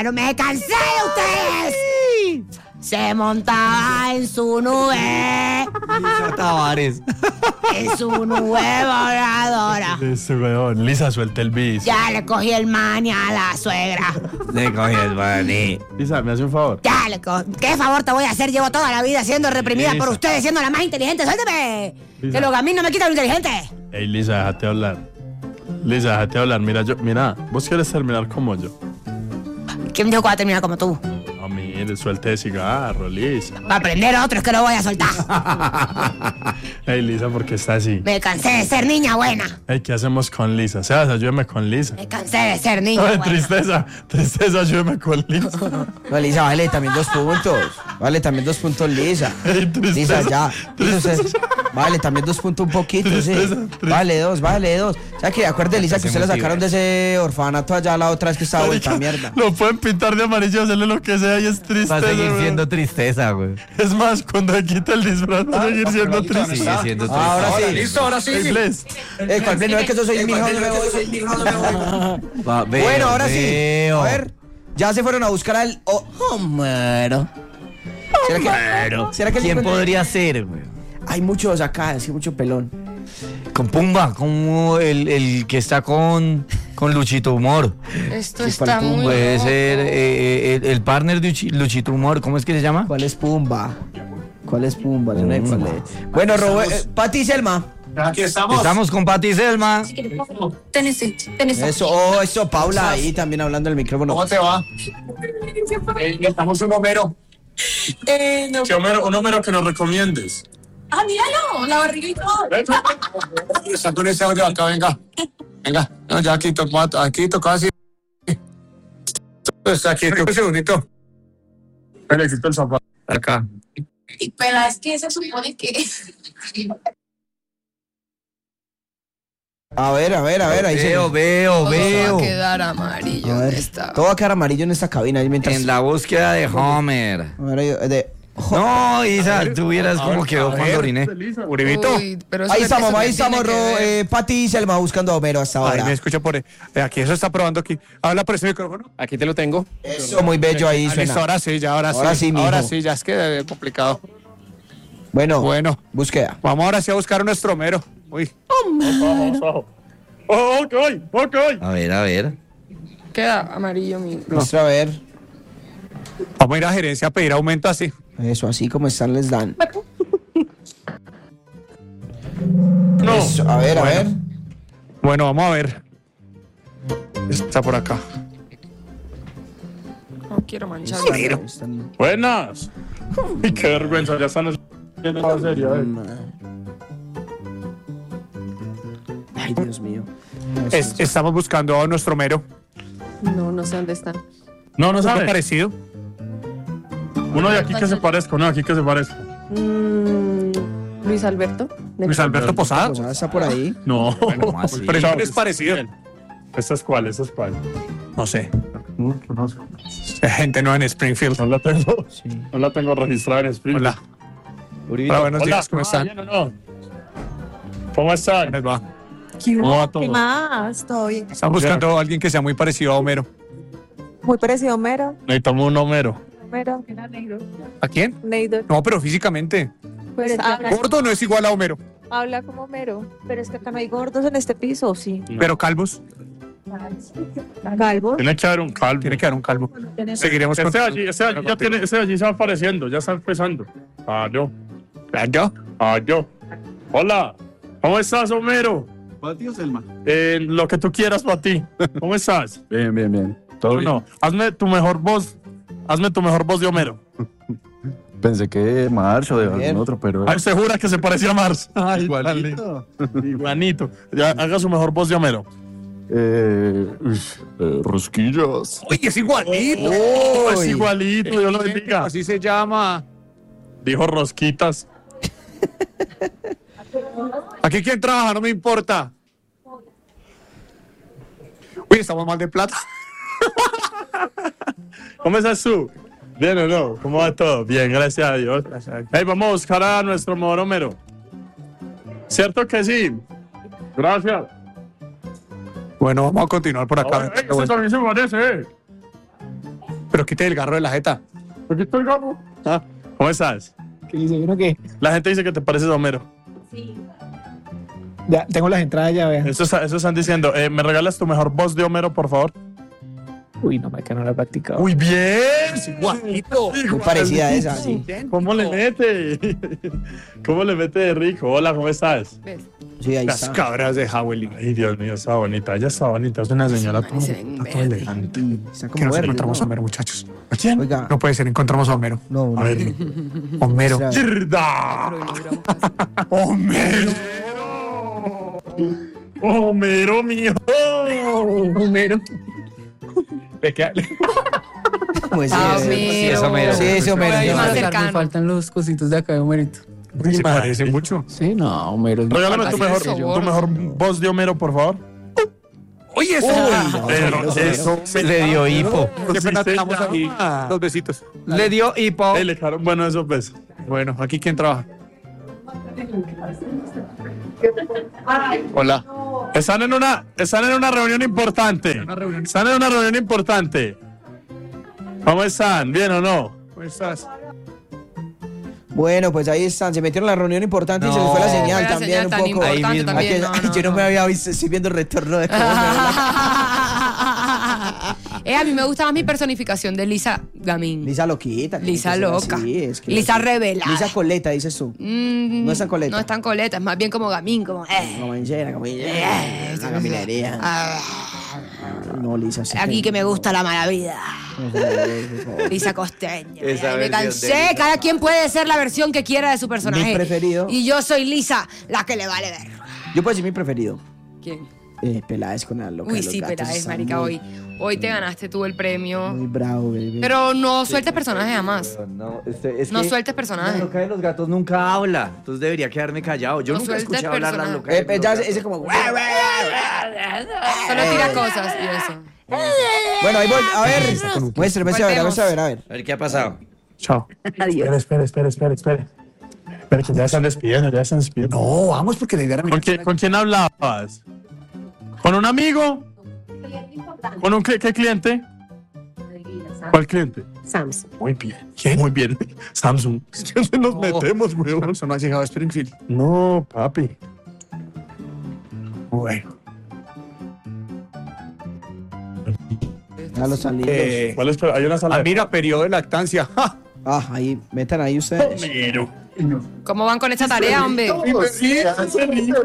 hermano, me cansé de ustedes. Se montaba en su nube. Lisa Tavares. En su nube voladora. Este weón, Lisa, suelta el bis. Ya le cogí el mani a la suegra. Le cogí el maní. Lisa, ¿me hace un favor? Ya le cogí. ¿Qué favor te voy a hacer? Llevo toda la vida siendo reprimida Lisa. por ustedes, siendo la más inteligente. ¡Suélteme! Lisa. Que los gamín no me quitan lo inteligente. Ey, Lisa, déjate hablar. Lisa, déjate hablar. Mira, vos quieres terminar como yo. ¿Quién dijo que va a terminar como tú? No, mire, suelte de cigarro, Lisa. Para aprender otro es que lo voy a soltar. Ey, Lisa, ¿por qué está así? Me cansé de ser niña buena. Ey, ¿qué hacemos con Lisa? Sebas, ayúdame con Lisa. Me cansé de ser niña Ay, buena. tristeza, ayúdame con Lisa. No, Lisa, vale también 2 puntos. Vale también 2 puntos, Lisa. Ey, tristeza. Lisa, ya. Entonces, vale, también 2 puntos un poquito, Tristeza, sí. tristeza. Vale, 2. O sea que acuérdate, Lisa, que usted la sacaron de ese orfanato allá la otra vez que estaba vuelta a mierda. Lo pueden pintar de amarillo, hacerle lo que sea y es Va tristeza. a seguir weón. siendo tristeza, güey. Es más, cuando se quita el disfraz va a seguir siendo triste. Sigue siendo tristeza. Ahora sí. Listo, ahora sí. Ey, Bless. ¿Cuál no es que yo soy mi hijo? Va, veo, Bueno, ahora sí. veo. A ver, ya se fueron a buscar al Homero. ¿Será que ¿Quién encuentra- podría ser, güey? Hay muchos acá, así mucho pelón. Con Pumba, como el que está con Luchito Humor. Esto Sí, está para muy Puede loco. ser el partner de Luchito Humor, ¿cómo es que se llama? ¿Cuál es Pumba? Yo no sé cuál es. Bueno, Pati y Selma. Aquí estamos. Estamos con Pati y Selma. Tennessee. Eso, Paula ahí también hablando del micrófono. ¿Cómo te va? Estamos un Homero. No. Sí, un Homero que nos recomiendes. Ah, míralo, la barriga y todo. Está con ese audio acá, venga. Venga. No, ya aquí tocó así. Está aquí, un segundito. Le quito el zapato. Acá. Pero es que se supone que... A ver, ahí se Veo. Todo va a quedar amarillo. A ver, Está. todo va a quedar amarillo en esta cabina. Ahí mientras... En la búsqueda de Homer. A ver, No, Isa, tú vieras cómo quedó cuando oriné. Uribito. Uy, pero ahí eso estamos, que tiene que ver. Pati y Selma buscando a Homero hasta A ver, ahora. me escucha por aquí, eso está probando aquí. Habla por ese micrófono. Aquí te lo tengo. Eso, muy bello ahí Listo, suena. ahora sí, Ahora sí, mijo. Ahora sí, ya es que es complicado. Bueno, Búsqueda. Vamos ahora sí a buscar a nuestro Homero. Uy. Vamos. Ok. A ver. Queda amarillo mi... muestra a ver. Vamos a ir a gerencia a pedir aumento así. Eso, así como están les dan. No. Eso, a ver. Bueno, vamos a ver. Está por acá. No quiero manchar. Buenas. Y qué vergüenza, ya están haciendo serio. Ay, Dios mío. Estamos buscando a nuestro Homero. No sé dónde están. No ¿Algo sabes. parecido? Uno de aquí que se parezca, Luis Alberto. Luis Alberto Posada. Pues, está por ahí. No. ¿Cómo así? Pero igual es parecido. ¿Esta es cuál? No sé. No sé. Gente no en Springfield. No la tengo registrada en Springfield. Hola. Hola, buenos días, ¿cómo están? bien o no? ¿Cómo están? ¿Cómo les va? ¿Cómo va todo? ¿Qué más? Todo bien. Están buscando a alguien que sea muy parecido a Homero. Muy parecido a Homero. Necesitamos un Homero. Homero. ¿A quién? Neidor. No, pero físicamente. Pues Gordo no es igual a Homero. habla como Homero. Pero es que acá no hay gordos en este piso, sí. Pero calvos. Calvo. Tiene que haber un calvo. Tiene que haber un calvo. Seguiremos con... Ese de allí se va apareciendo, ya está empezando. Yo. Hola. ¿Cómo estás, Homero? ¿Pati o Selma? Lo que tú quieras para ti. ¿Cómo estás? Bien. Todo bien. No, hazme tu mejor voz de Homero. Pensé que Marsh o de Bien. algún otro, pero... Ay, se jura que se parecía a Mars. Ay, igualito. Igualito. Ya, haga su mejor voz de Homero. Rosquillas. ¡Uy, es igualito! Oh, es igualito, Dios lo bendiga. Así se llama. Dijo Rosquitas. Aquí quien trabaja, no me importa. Uy, estamos mal de plata. ¿Cómo estás tú? ¿Bien o no? ¿Cómo va todo? Bien, gracias a Dios. Hey, vamos a buscar a nuestro mejor Homero. ¿Cierto que sí? Gracias. Bueno, vamos a continuar por acá. Ese también se parece, Pero quite el garro de la jeta. Aquí estoy el garro. ¿Cómo estás? ¿Qué dice? ¿Uno qué? La gente dice que te pareces a Homero. Ya, tengo las entradas ya, vean. Eso están diciendo. ¿Me regalas tu mejor voz de Homero, por favor? Uy, no, que no la he practicado. ¡Muy bien! Guapito. Muy parecida a esa, sí. ¿Cómo le mete? ¿Cómo le mete de rico? Hola, ¿cómo estás? ¿Ves? Sí, ahí Las está. cabras de Howell. Ay, Dios mío, está bonita. Ella está bonita. Es una señora toda, Se ven toda verde. elegante. Está Que como nos verde, encontramos a ¿no? Homero, muchachos. ¿A quién? Oiga, No puede ser, encontramos a Homero. no, A ver. Homero. Será- ¡Yerda! Pero hoy no duramos casi. ¡Homero! ¡Homero mío! Homero. ¿cómo es Ah, ese? Sí, es Homero. Sí, ese Homero. Ahí sí, más Homero. cercano. Me faltan los cositos de acá de Homerito. Se parece mucho. Sí, no, Homero. Regálame tu Así es, mejor voz de Homero, por favor. Oye, eso. Pero eso Le dio hipo. Qué pena Sí se tenemos ahí. llama. 2 besitos. Le dio hipo. Le dejaron bueno eso, pues. Bueno, aquí quién trabaja. Hola. Están en una reunión importante. Están en una reunión importante. ¿Cómo están? ¿Bien o no? ¿Cómo estás? Bueno, pues ahí están. Se metieron en la reunión importante y se les fue la No. señal Fue la también señal tan un poco. Ahí importante mismo. también. Aquí- No, yo no me había visto, estoy viendo el retorno de cómo A mí me gusta más mi personificación de Lisa Gamín. Lisa loquita. tiene Lisa que ser loca. así, es que Lisa revelada. Lisa coleta, dices tú. Mm, No es tan coleta. No es tan coleta, es más bien como Gamín, como. Como enchera, como la caminería. Ah, No, Lisa. sí aquí que me gusta la mala vida. que- Lisa Costeño. Esa Ay, me versión cansé. de Lisa. Cada quien puede ser la versión que quiera de su personaje. Mi preferido. Y yo soy Lisa, la que le vale ver. Yo puedo decir mi preferido. ¿Quién? Peláez con la loca. Uy, de los sí, gatos, Peláez, está marica, muy- hoy te ganaste tú el premio. Muy bravo, baby. Pero no sueltes personajes jamás. No, No sueltes personajes. La loca de los gatos nunca habla. Entonces debería quedarme callado. Yo No nunca he sueltes escuchado hablar a la personajes. loca. de los Ya gatos. ese como. Solo tira cosas y eso. Bueno, ahí voy. A ver. Muéstrame, a ver, Volvemos. a ver, a ver. A ver qué ha pasado. Chao. Espere. Espere, que ya están despidiendo, No, vamos porque la idea era... ¿Con quién hablabas? ¿Con un amigo? ¿Con un qué cliente? ¿Cuál cliente? Sam's. Muy bien. ¿Quién? Muy bien. Samsung. ¿Dónde nos metemos, weón? Eso no ha llegado a Springfield. No, papi. Bueno. A los salidos. ¿Cuál es? Hay una sala. Mira, periodo de lactancia. ¡Ja! Ah, ahí, metan ahí ustedes. Homero. ¿Cómo van con esa tarea, hombre? Sí, hace rico.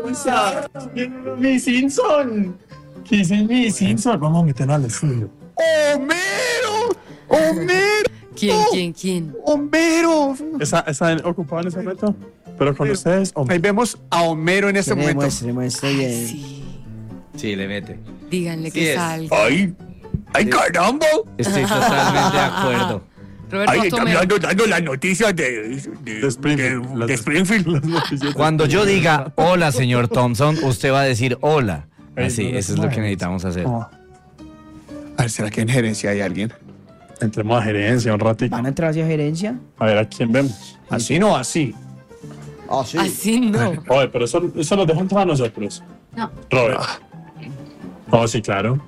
Mi Simpson. ¿Qué es mi Simpson? Vamos a meternos al estudio. ¡Homero! ¡Homero! ¿Quién? ¡Homero! ¿Está ocupado en ese momento? Pero con ustedes, Ahí hombre. vemos a Homero en este momento. Muestre bien. Sí. Sí, le mete. Díganle Sí que es. salga. ¡Ay! ¡Ay, caramba! Estoy totalmente de acuerdo. Roberto ¡Ay, está Ostomero. dando las noticias de Springfield. de Springfield! Cuando yo diga hola, señor Thompson, usted va a decir hola. Ey, Así, no, eso es lo que necesitamos hacer. A ver, ¿será que en gerencia hay alguien? Entremos a gerencia un ratito. ¿Van a entrar hacia gerencia? A ver, ¿a quién vemos? ¿Así no así? Ah, sí. Así no. Oye, pero eso nos deja entrar a nosotros. No. Robert. Oh, sí, claro.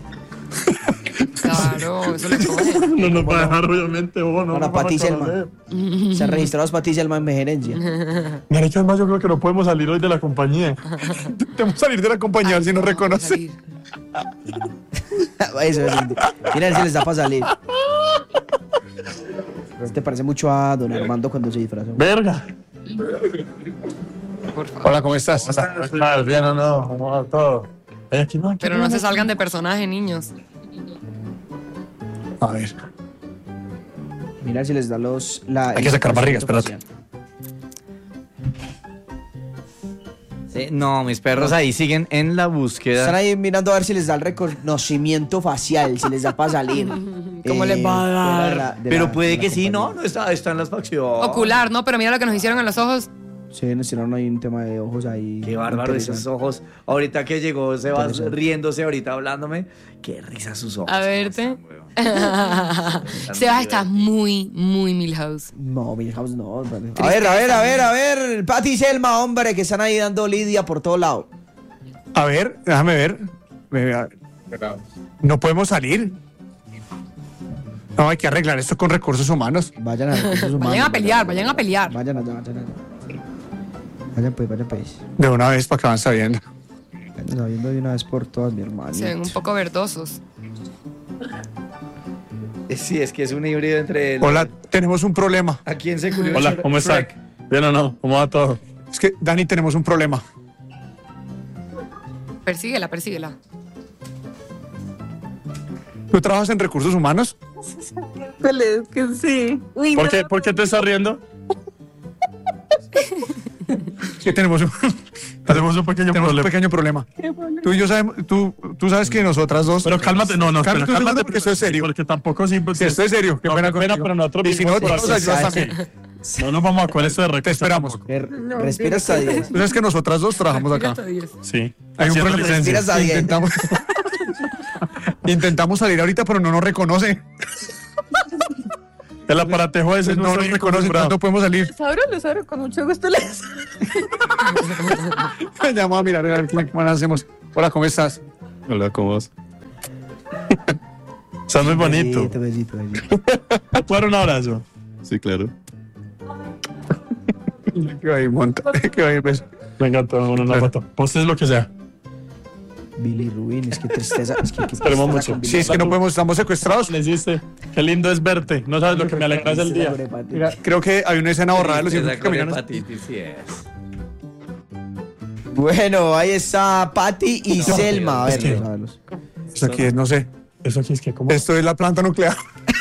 Claro, eso le coge. No nos va a dejar, obviamente. No Para nos va a Patricia conocer. Se han registrado Patricia Elman de gerencia. Marica, además yo creo que no podemos salir hoy de la compañía. Tenemos que salir de la compañía a ver si nos reconoce. Salir. Eso es. Mira, a ver si les da para salir. ¿Te parece mucho a don Armando cuando se disfrazó? Verga. Por favor. Hola, ¿cómo estás? ¿Estás bien o no? ¿Cómo va todo? Aquí no, aquí Pero no se salgan de personaje, niños. A ver. Mira si les da los... Hay que sacar barriga, espérate. Sí, no, mis perros ahí siguen en la Están búsqueda. ahí mirando a ver si les da el reconocimiento facial, si les da para salir. ¿Cómo les va a dar? fuera de Pero la- puede de la que sí, compañía. no está en las facciones. Ocular, ¿no? Pero mira lo que nos hicieron en los ojos. Sí, nos tiraron ahí un tema de ojos ahí. Qué bárbaro esos interesante. ojos. Ahorita que llegó Sebas Interesante. riéndose, ahorita hablándome. Qué risa sus ojos. A verte. ¿Cómo están, weón? Sebas, estás muy Milhouse. No, Milhouse no. A ver. Pati y Selma, hombre, que están ahí dando lidia por todo lado. A ver, déjame ver. No podemos salir. No, hay que arreglar esto con recursos humanos. Vayan a recursos humanos. Vayan a pelear, vayan a pelear. Vayan allá. Vayan pues. De una vez para que van sabiendo. Vayan sabiendo de una vez por todas, mi hermano. Se ven un poco verdosos. Sí, es que es un híbrido entre... Hola, tenemos un problema. ¿A quién se culió? Hola, ¿cómo están? ¿Bien o no? ¿Cómo va todo? Es que, Dani, tenemos un problema. Persíguela, persíguela. ¿Tú trabajas en recursos humanos? Pues es que sí. Uy, ¿Por qué te estás riendo? Que tenemos un pequeño problema. Tú y yo sabemos, tú sabes que nosotras dos... Pero cálmate, no, cálmate porque esto es serio. Porque tampoco sí. Sí, esto es serio. Qué pena contigo. pero nosotros Y si no, vivimos tú por nos aquí. ayudas también. No nos vamos a coger esto de recursos. Te esperamos. Respira hasta 10. Tú sabes que nosotras dos trabajamos acá. Sí. Hay un Haciendo problema. licencia. Respiras a 10. Intentamos salir ahorita, pero no nos reconoce. El aparatejo ese No nos reconoce, no podemos salir. los abro con mucho gusto. Les... Vamos a mirar a ver qué más hacemos. Hola, ¿cómo estás? Hola, ¿cómo vas? Está muy bonito. Besito. ¿Puedo dar un abrazo? Sí, claro. Que va a ir monta. Que va a ir beso. Venga, toma una foto. Postes lo que sea. Billy Rubin, es que tristeza. Es que Esperemos mucho. Sí, es que no podemos, estamos secuestrados. Le hiciste. Qué lindo es verte. No sabes lo que me alegras el día. Mira, creo que hay una escena borrada de los Esa hijos caminanos. hepatitis, sí es. Bueno, ahí está Patty y Selma. A ver, que- vamos a verlos. Esto aquí es, no sé. Eso aquí es que como... Esto es la planta nuclear.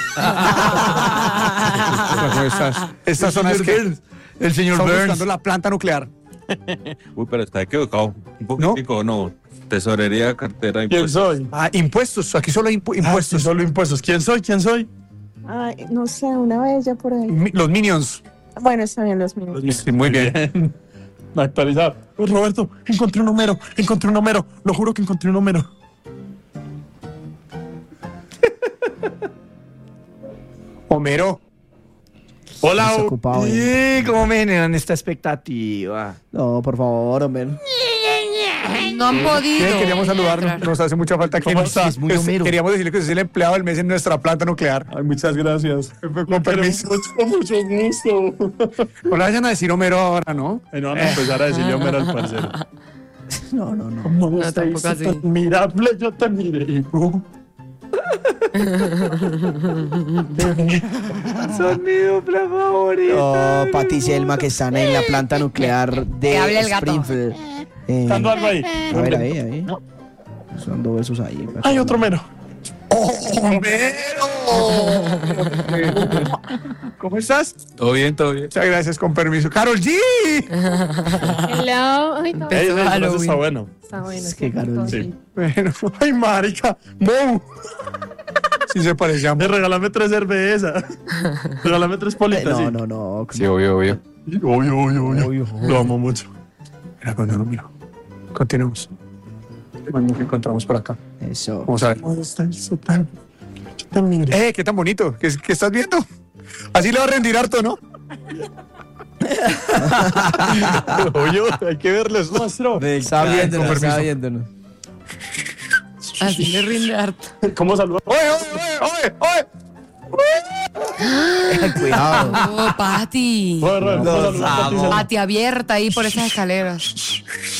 ¿Cómo estás? Esta zona es que El señor estamos Burns. buscando la planta nuclear. Uy, pero está equivocado. Un poquitico, no. Tesorería, cartera, ¿Quién impuestos. soy? Ah, impuestos. Aquí solo hay Impuestos, impuestos. solo impuestos. ¿Quién soy? Ay, no sé, una vez ya por ahí. Los Minions. Bueno, está bien los minutos. Sí, muy bien. Actualizar. Roberto, encontré un número. Lo juro que encontré un número. Homero. Hola. Está ocupado, Sí, ¿cómo me generan esta expectativa? No, por favor, hombre. No han podido. Sí, queríamos saludarnos. entrar. Nos hace mucha falta aquí. ¿Cómo estás? Es muy Homero. Queríamos decirle que usted es el empleado del mes en nuestra planta nuclear. Ay, muchas gracias. Con permiso. Mucho gusto. No le vayan a decir Homero ahora, ¿no? No vamos a empezar a decirle Homero al parcero. No. ¿Cómo No, tampoco así. tan admirable? Yo te miré. Son mi dupla favorita. No, Patty y Selma que están en la planta nuclear Que hable de el gato. Springfield. Dando algo ahí. A ver, ahí. Son dos besos ahí. Hay otro mero. ¿Cómo estás? Todo bien, todo bien. Muchas gracias, con permiso. ¡Carol G! Hello. Ay, no. Ey, eso Halloween. está bueno. Está bueno. Es que Karol Sí. Bueno, ay, marica. ¡Mo! Sí se parece a Mo. Regálame 3 cervezas. Regálame 3 politas. sí. No. Sí, obvio. Obvio. Lo amo mucho. Mira, mira. Continuemos. Bueno, ¿qué encontramos por acá? Eso. Vamos a ver. ¿Cómo está eso tan? Yo te miré. ¡Qué tan bonito! ¿Qué estás viendo? Así le va a rendir harto, ¿no? Oye, hay que verlos. Monstruo. Está viéndonos. Así le rinde harto. ¿Cómo saluda? ¡Oye! Cuidado. Oh, Pati. Robert, ¿cómo saluda? Pati abierta ahí por esas escaleras.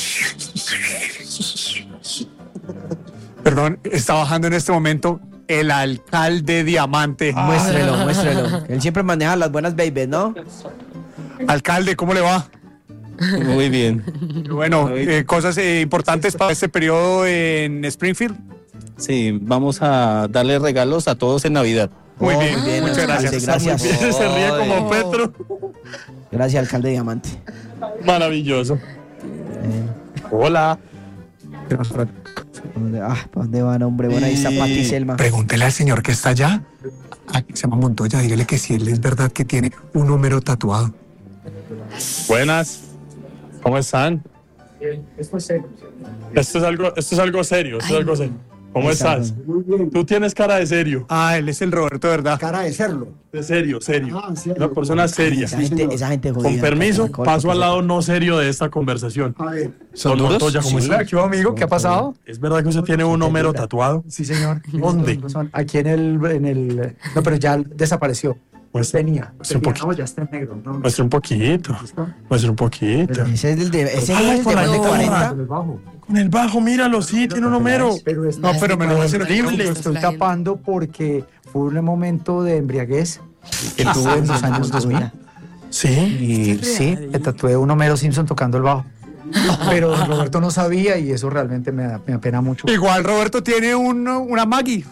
Perdón, está bajando en este momento el alcalde Diamante. Muéstrelo. Él siempre maneja las buenas babies, ¿no? Alcalde, ¿cómo le va? Muy bien. Bueno, cosas importantes para este periodo en Springfield. Sí, vamos a darle regalos a todos en Navidad. Muy bien, muchas alcalde, gracias. gracias. Se ríe como Petro. Gracias, alcalde Diamante. Maravilloso. Hola. ¿Para dónde van, hombre? Bueno, ahí está Patty y Selma. Pregúntele al señor que está allá. Se llama Montoya, dígale que si él es verdad que tiene un número tatuado. Buenas. ¿Cómo están? Esto es algo serio. ¿Cómo Exacto. estás? Tú tienes cara de serio. Ah, él es el Roberto, ¿verdad? Cara de serlo. De serio. Una persona seria. Esa gente jodida. Con permiso, paso al lado no serio de esta conversación. A ver. ¿Son Don duros? Montoya, ¿cómo Sí, está? ¿qué hubo, amigo? ¿Qué ha pasado? ¿Es verdad que usted tiene un Homero tatuado? Sí, señor. ¿Dónde? Aquí en el... No, pero ya desapareció. Pues Tenía. un poquito. No, ya está en negro. No, Muestre un poquito. Muestre un poquito. Ese es el de, ese es Ay, el de con la más de gorra. 40. el bajo. Con el bajo, míralo, sí, tiene un Homero. Pero es No, pero me lo va a hacer Horrible. Lo estoy tapando porque fue un momento de embriaguez que tuve en los años 2000. Sí. Y sí, me tatué un Homero Simpson tocando el bajo. Pero don Roberto no sabía y eso realmente me apena mucho. Igual Roberto tiene una Maggie.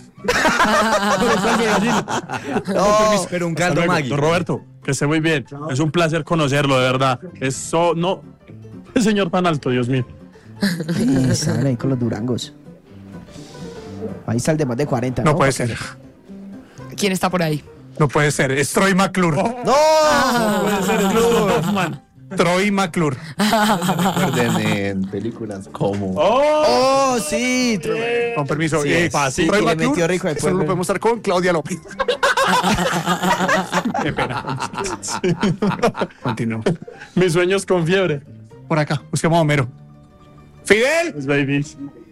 No, pero un Hasta caldo luego. Maggi. Don Roberto, que esté muy bien. Es un placer conocerlo, de verdad. Eso, no. El señor tan alto, Dios mío. Estaban ahí con los durangos. Ahí está el de más de 40. No puede ser. ¿Quién está por ahí? No puede ser. Es Troy McClure. ¡No! Puede ser el Hoffman. Troy McClure. Recuerden en películas como... ¡Oh, sí! Con permiso. Sí, fácil. Troy Y le McClure, metió rico de solo lo pueblo. podemos estar con Claudia López. Qué pena. Continuamos. Mis sueños con fiebre. Por acá, busquemos a Homero. ¡Fidel! Pues, baby.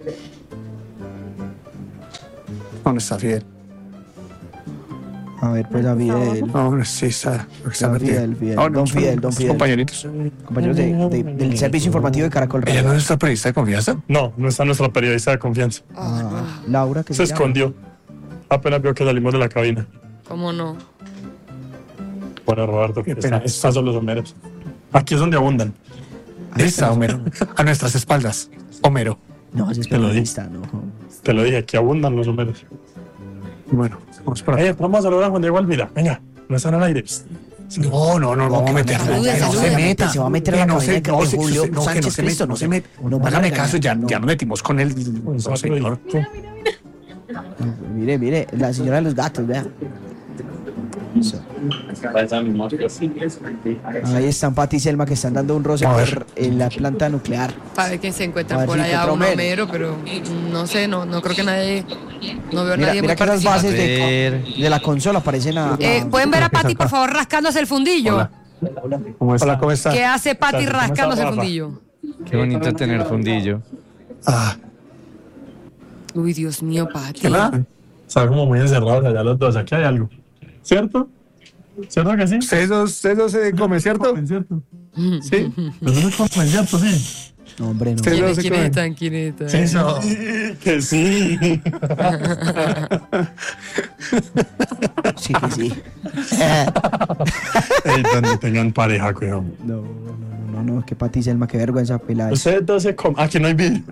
¿Dónde está Fidel? A ver, pues a Fidel. No, sí está. Don Fidel, Fidel. Don Fidel, Don Fidel. Compañeritos. Compañeros del Servicio Informativo de Caracol ¿Ella no Radio. es nuestra periodista de confianza? No, no está nuestra periodista de confianza. Laura, que Se llama. escondió. Apenas vio que salimos de la cabina. ¿Cómo no? Bueno, Roberto, Qué pena. estos son los Homeros. Aquí es donde abundan. Ahí está Homero. A nuestras espaldas. Homero. No, ese es Te lo periodista, no. Te lo dije, aquí abundan los Homeros. Bueno, vamos por acá. Vamos a saludar a Juan Diego Alvira. Venga, no están al aire. No, vamos a meter. Salude, No salude. se meta. Se va a meter a la Que no cabina se- de no se- Julio no, que Sánchez no se Cristo, mete. No se mete. nos van a Hágame regañar. caso, ya No. nos metimos con el señor. Mire, mire, la señora de los gatos, vea. Eso. Ahí están Pati y Selma que están dando un roce A ver. por en la planta nuclear. Para ver quién se A encuentra ver por si allá, un encuentra Homero, pero no sé, no creo que nadie, no veo a Mira, nadie mira muy que las bases participante. de la consola aparecen a... ¿Pueden ver a Pati, por favor, rascándose el fundillo? Hola, ¿cómo está? ¿Qué hace Pati ¿Cómo está, rascándose el Rafa? fundillo? Qué bonito tener fundillo. Ah, Uy, Dios mío, Pati. Están como muy encerrados allá los dos. Aquí hay algo. ¿Cierto? ¿Cierto que sí? ustedes dos se comen, ¿cierto? ¿Cierto? Sí. Nosotros comen, ¿cierto? Sí. No, hombre, no. Ustedes dos se ¿Quiénes comen. están? ¿Quiénes están? Eso. Que sí. Sí, que sí. Ey, donde tengan pareja, cuidado. No, que Pati y Selma, qué vergüenza pelada. Ustedes dos se comen. Aquí no hay vídeo.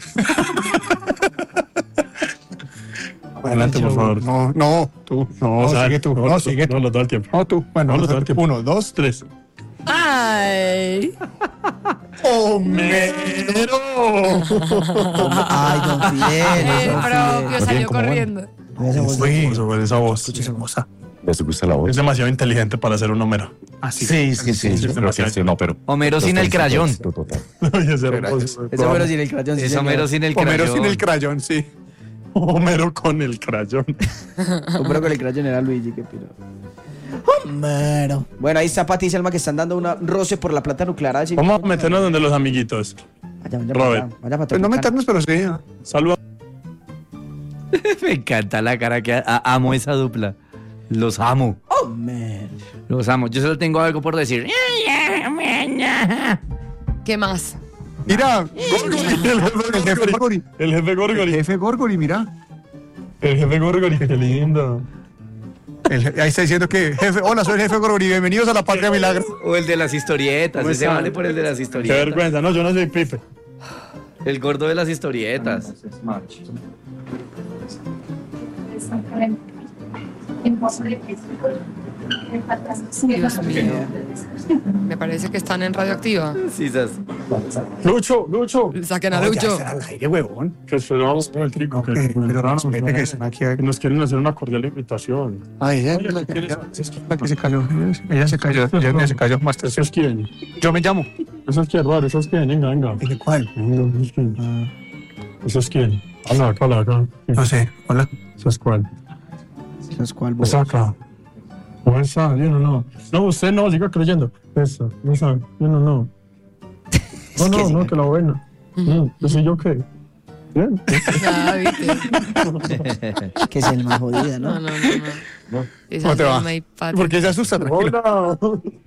Adelante, por favor. No, tú. No, sigue tú. No, sigue tú. No, lo todo el tiempo. No, tú. Bueno, No, todo el tiempo. 1, 2, 3. ¡Ay! ¡Homero! Ay, Don Fidel. El Don propio Fidel. salió corriendo. Esa voz. Esa voz. Es hermosa. ¿Les gusta la voz? Es demasiado inteligente para ser un Homero. Así. Sí, es que sí. Creo que sí, no, pero... Homero sin el crayón. Total. Oye, es Gracias. hermoso. Es Homero sin el crayón. sí, Es señor. Homero sin el crayón. Homero sin el crayón, sí. Homero con el crayón. Homero con el crayón era Luigi, qué piro. Homero. Bueno, ahí está Pati y Selma que están dando un roce por la planta nuclear. Así- Vamos a meternos donde los amiguitos. Vaya, vaya, Robert. vaya para Pues no meternos, pero sí. Saludos. Me encanta la cara que amo esa dupla. Los amo. Homero. Los amo. Yo solo tengo algo por decir. ¿Qué más? Mira, el jefe Gorgori. El jefe El Gorgori. jefe Gorgori, mira. El jefe Gorgori, qué lindo. Ahí está diciendo que, jefe, hola, soy el jefe Gorgori, bienvenidos a la Patria Milagro. O el de las historietas. ¿Cómo Ese está? vale por el de las Qué historietas. vergüenza. No, yo no soy Pipe. El gordo de las historietas. Dios mío. Me parece que están en Radioactiva. Sí, sas. Lucho, Lucho. Saquen a Lucho. Al aire, huevón. Que esperamos por el trigo. Pero no nos mete que están aquí. Que nos quieren hacer una cordial invitación. Ay, ella es la que se cayó. Ella se cayó. Ella se cayó. Master. ¿Esos quién? Yo me llamo. ¿Esos quién, Raro? ¿Esos quién? Venga, venga. ¿De cuál? ¿Esos quién? Hola, hola, acá. No sé, hola. ¿Sos cuál? ¿Sos cuál, Pues acá. ¿Cómo está? Yo no. No, usted no, siga creyendo. Eso, esa, yo no. No, que la buena. Yo soy yo qué. Bien. Ah, viste. Que es el más jodida, ¿no? No. ¿Cómo te va? ¿Por qué se asusta? Tranquilo. Hola.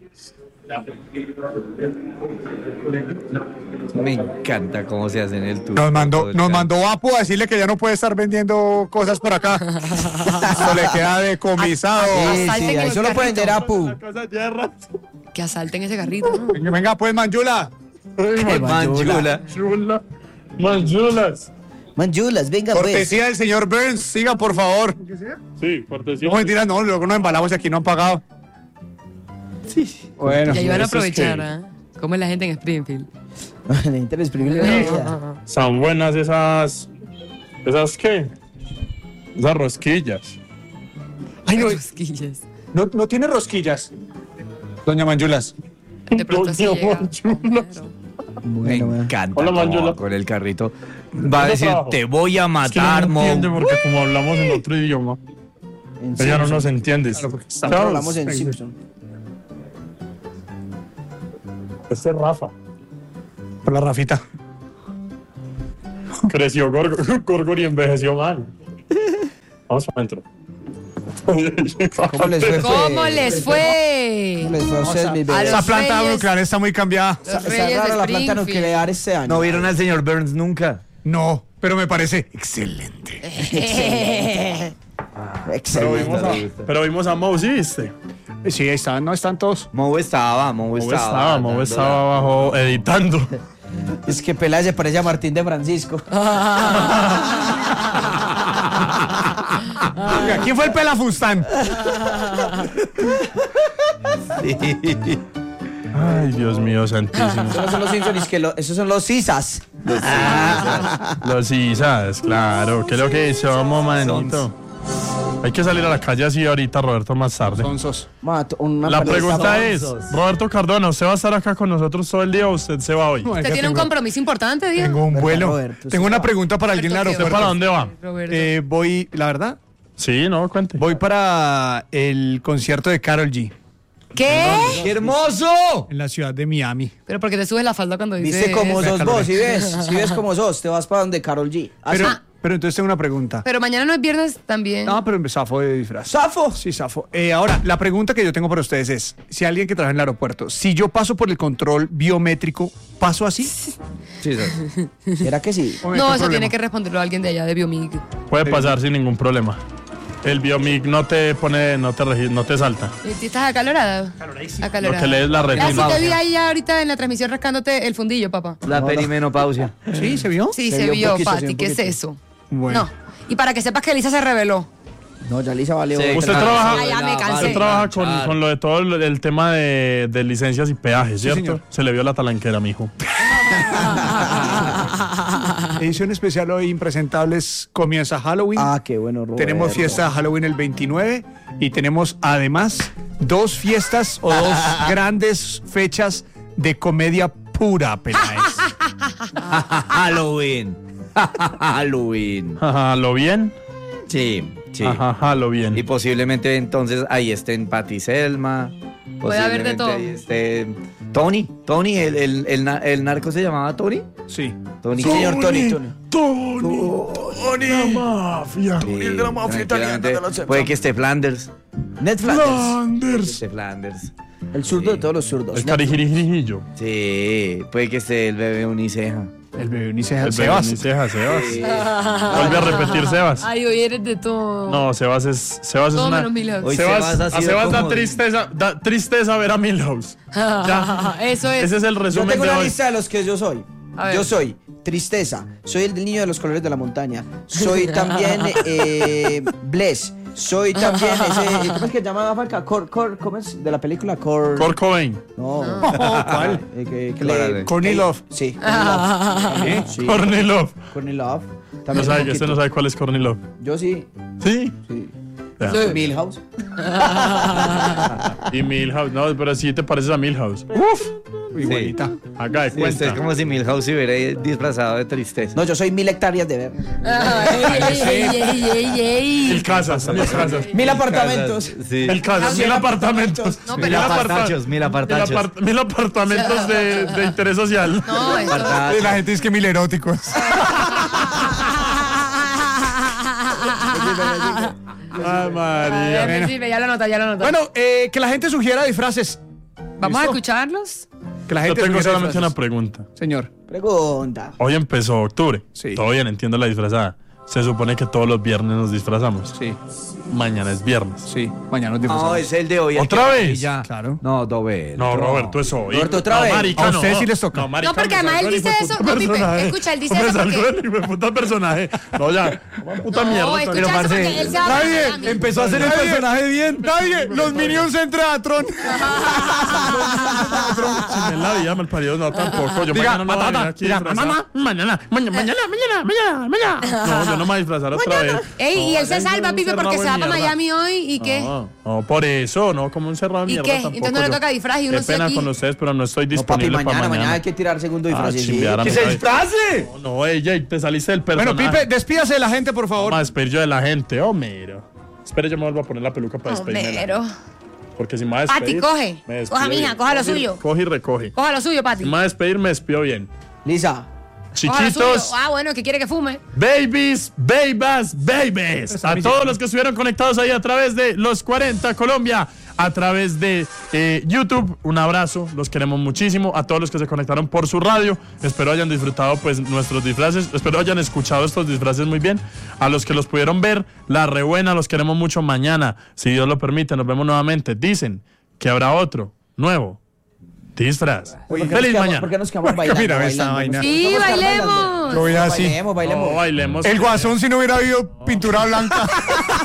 Me encanta cómo se hacen el tour. Nos mandó Vapo a decirle que ya no puede estar vendiendo cosas por acá. Esto le queda decomisado. Sí, Asalten ahí el solo pueden vender carrito. Apu. Que asalten ese carrito, ¿no? Venga, pues, Manjula. Manjulas. Manjulas, venga, pues. Cortesía del señor Burns. Siga, por favor. Sí, cortesía. No, mentira, no, luego nos embalamos y aquí no han pagado. Sí. Bueno. Y ahí van a eso es aprovechar, que- ¿ah? ¿Cómo es la gente en Springfield? Le interesa exprimirle la vida. Son buenas esas. ¿Esas qué? Esas rosquillas. Ay, no, Rosquillas. no tiene rosquillas. Doña Manjulas. De pronto sí llega. Me encanta Hola, cómo Manjula. va con el carrito. Va a decir, trabajo? te voy a Es que no matar, me entiende Mo. porque como hablamos en otro idioma, En ella no Simpson. nos entiende. Nosotros hablamos en Simpson. Este es Rafa. Hola, Rafita. Creció Gorgor y envejeció mal. Vamos para adentro. ¿Cómo les fue? ¿Cómo les fue? ¿Cómo les fue a ustedes, mis A bebés? Esa los planta reyes- nuclear está muy cambiada. Los Está reyes de rara la planta Springfield. nuclear este año. No vieron al señor Burns nunca. No, pero me parece excelente. Excelente. Pero vimos a Mo, ¿sí viste? Sí, ahí están, no están todos. Mo estaba Mo dándola. estaba abajo editando. Es que Peláez se parece a Martín de Francisco. Oiga, ¿quién fue el pelafustán? Ay, Dios mío, santísimo. Esos no son los Simpsons, esos son los Sisas. Los Isas, claro. ¿Qué es lo que somos, manito? Hay que salir a la calle así ahorita, Roberto, más tarde. Sonsos. La pregunta es, Roberto Cardona, ¿usted va a estar acá con nosotros todo el día o usted se va hoy? ¿Usted tiene un compromiso importante, Diego? Tengo un vuelo. Roberto, Tengo una pregunta para alguien, Roberto, Laro. ¿Usted para dónde va? Roberto. Voy, la verdad, Sí, no, cuente. voy para el concierto de Karol G ¿Qué? ¡Qué hermoso! en la ciudad de Miami. Pero porque te subes la falda cuando dices... ¿Viste cómo sos Carol vos? G. Si ves cómo sos, te vas para donde Karol G. Pero entonces tengo una pregunta. Pero mañana no es viernes también. No, pero zafo de disfraz. ¿Zafo? Sí, zafo. Ahora, la pregunta que yo tengo para ustedes es, si alguien que trabaja en el aeropuerto, si yo paso por el control biométrico, ¿paso así? Sí, ¿Será que sí? ¿O me No, meto eso en tiene problema? que responderlo alguien de allá de Biomig. Puede pasar sin ningún problema. El Biomic no te pone, no te salta. ¿Estás acalorada? Lo que lees la retina. Así te vi ahí ahorita en la transmisión rascándote el fundillo, papá. La perimenopausia. Sí, ¿se vio? Sí, Se se vio vio, poquito, se Pati. vio ¿Qué es poquito. eso? Bueno. No. Y para que sepas que Elisa se reveló. No, ya Lisa vale. Sí. otra. Usted trabaja, Ay, ya me cansé. usted trabaja con lo de todo el tema de licencias y peajes, ¿cierto? señor. Se le vio la talanquera, mijo. Edición especial hoy, Impresentables, comienza Halloween. Ah, qué bueno, Roberto. Tenemos fiesta de Halloween el 29 y tenemos además 2 fiestas o 2 grandes fechas de comedia pura, Peláez. Halloween. Halloween. Ajá, ¿lo bien? Sí, sí. Ajá, lo bien. Y posiblemente entonces ahí estén Pati Selma. Puede haber de posiblemente todo. ahí esté Tony, el narco se llamaba Tony. Sí. Tony. Sí, señor Tony. La mafia. Sí, tranquilamente. Puede que esté Flanders. Ned Flanders. Flanders. Esté Flanders. El zurdo de todos los zurdos. El carijirijillo. Sí, puede que esté el bebé Uniceja. El bebé Uniceja. El Sebas. Sebas. Sí. Vuelve a repetir Sebas. Ay, hoy eres de todo. No, Sebas es Todo una... menos Milhouse. Hoy Sebas, Sebas ha a sido Sebas da como- tristeza ver a Milhouse. Ya. Eso es. Ese es el Yo resumen tengo de una hoy. lista de los que yo soy. A ver. Yo soy tristeza. Soy el del niño de los colores de la montaña. Soy también Bless. Soy también ese. ¿Cómo es que se llama Falca? ¿Cómo es? De la película Cor. Kurt Cobain. No. ¿Cuál? Courtney Love. Sí. Courtney Love. Sí. Courtney Love. Courtney Love. No También sabe, un que usted no poquito. sabe cuál es Courtney Love. Yo sí. Sí. Sí. Ya. Milhouse. Y Milhouse. No, pero sí te pareces a Milhouse. Igualita. Haga de Sí, usted es cuenta. como si Milhouse se hubiera disfrazado de tristeza. No, yo soy 1000 hectáreas de verde. Mil casas, 1000 apartamentos. Sí. Mil casas, 1000 apartamentos. No, Mil pero apartachos, mil apartachos. 1000 apartamentos de interés social. no, eso. Apartachos. La gente dice que 1000 eróticos. Ay, María. Príncipe, ya lo nota, ya lo nota. Bueno, que la gente sugiera disfraces. ¿Vamos a ¿listo? escucharlos? Que la Yo gente tengo sugiera solamente una disfraces. pregunta. Señor. Pregunta. Hoy empezó octubre. Sí. Todo bien, entiendo la disfrazada. Se supone que todos los viernes nos disfrazamos. Sí, Mañana es viernes. sí. Mañana nos No, disfrazamos. es el de hoy. el ¿Otra que vez? ya. Claro. No, Dobel. No, Roberto, es hoy. Roberto, otra No, vez. marica, A no. ustedes sí les toca. No, marica, No, porque me además salgo él del dice hijueputa eso. No, Pipe, personaje. escucha, él dice Me eso salgo porque... del hijueputa personaje. No, ya. Puta mierda. No, también. escucha eso porque él se va para Miami. empezó a hacer el Nadie. personaje bien. Nadie. Los Minions entra a Tron. Si me en la vida, mal parido, no, tampoco. Yo Diga, mañana no voy a venir aquí disfrazado. Mañana. No, yo no me voy a disfrazar otra vez. Ey, y él se Ay, salva, un Pipe, porque se va cerrado para de mierda. Miami hoy. ¿Y qué? No, por eso, no, como un cerrado de ¿Y mierda qué? tampoco. Entonces no le yo. toca disfraz y uno Qué sí pena aquí. con ustedes, pero no estoy No, papi, disponible para mañana mañana. hay que tirar segundo disfraz. sí. chimbear a ¡Que mi se país. disfrace! No, ey, te saliste del personaje. Bueno, Pipe, despídase de la gente, por favor. Vamos a despedir yo de la gente, Homero. Espere, yo me vuelvo a poner la peluca para despedirme. Homero. Porque si me va a Pati, despedir... coge. me despido Coja, mija, bien. coja lo Coge- suyo. Coge y recoge. Coja lo suyo, Pati. Si me va a despedir, me despido bien. Lisa. Coja lo suyo. Chiquitos, Ah, bueno, que quiere que fume. babies, babies. A todos los que estuvieron conectados ahí a través de Los 40 Colombia, a través de YouTube, un abrazo, los queremos muchísimo. A todos los que se conectaron por su radio, espero hayan disfrutado pues nuestros disfraces, espero hayan escuchado estos disfraces muy bien. A los que los pudieron ver, la rebuena, los queremos mucho. Mañana, si Dios lo permite, nos vemos nuevamente. Dicen que habrá otro nuevo disfraz. Feliz mañana. ¿Por qué nos quedamos bailando? Mira esta bailando? vaina. Sí, Vamos a estar bailemos. bailando. Lo voy a decir. Bailemos, bailemos. No, bailemos. El Guasón si no hubiera habido pintura blanca.